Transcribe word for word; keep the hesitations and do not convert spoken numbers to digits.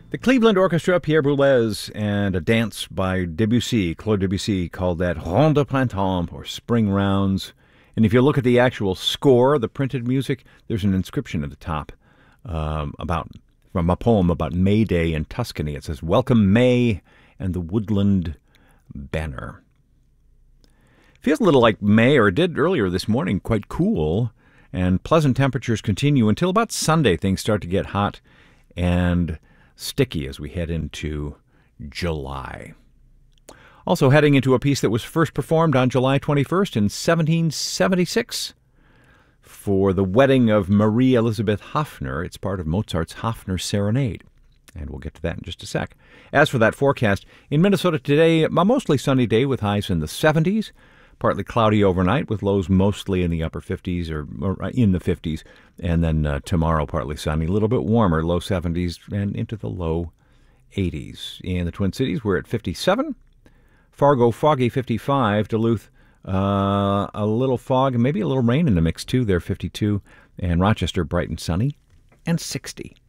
The Cleveland Orchestra, Pierre Boulez, and a dance by Debussy, Claude Debussy, called that Ronde de Printemps, or Spring Rounds. And if you look at the actual score, the printed music, there's an inscription at the top um, about from a poem about May Day in Tuscany. It says, "Welcome May and the Woodland Banner." Feels a little like May, or it did earlier this morning, quite cool. And pleasant temperatures continue until about Sunday. Things start to get hot and sticky as we head into July. Also heading into a piece that was first performed on July twenty-first in seventeen seventy-six for the wedding of Marie Elizabeth Hofner. It's part of Mozart's Hofner Serenade, and we'll get to that in just a sec. As for that forecast, in Minnesota today, a mostly sunny day with highs in the seventies. Partly cloudy overnight with lows mostly in the upper fifties or, or in the fifties. And then uh, tomorrow partly sunny, a little bit warmer, low seventies and into the low eighties. In the Twin Cities, we're at fifty-seven. Fargo, foggy, fifty-five. Duluth, uh, a little fog, maybe a little rain in the mix too. There, fifty-two. And Rochester, bright and sunny, and sixty.